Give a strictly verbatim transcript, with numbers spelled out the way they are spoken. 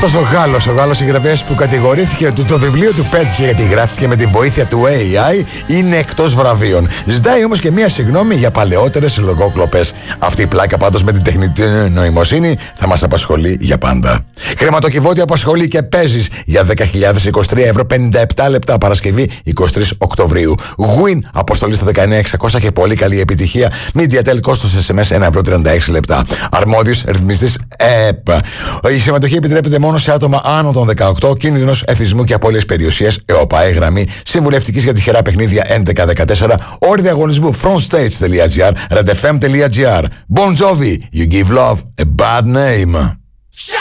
Αυτός ο Γάλλος, ο Γάλλος συγγραφέας που κατηγορήθηκε ότι το βιβλίο του πέτυχε γιατί γράφτηκε με τη βοήθεια του έι άι, είναι εκτός βραβείων. Ζητάει όμως και μία συγγνώμη για παλαιότερες λογόκλοπες. Αυτή η πλάκα πάντως με την τεχνητή νοημοσύνη θα μας απασχολεί για πάντα. Χρηματοκιβώτιο απασχολεί και παίζεις για δέκα χιλιάδες είκοσι τρία ευρώ πενήντα επτά λεπτά, Παρασκευή εικοστή τρίτη Οκτωβρίου. Win αποστολή στο δεκαεννιά εξακόσια και πολύ καλή επιτυχία. MediaTel κόστος ες εμ ες ένα ευρώ τριάντα έξι λεπτά. Αρμόδιος ρυθμιστής ΕΠ. Η συμμετοχή επιτρέπεται μόνο σε άτομα άνω των δεκαοκτώ, κίνδυνος εθισμού και απώλειας περιουσίας. ΕΟΠΑΕ γραμμή συμβουλευτικής για τυχερά παιχνίδια έντεκα δεκατέσσερα. Όροι διαγωνισμού frontstage.gr, redfm.gr. Bon Jovi, you give love a bad name.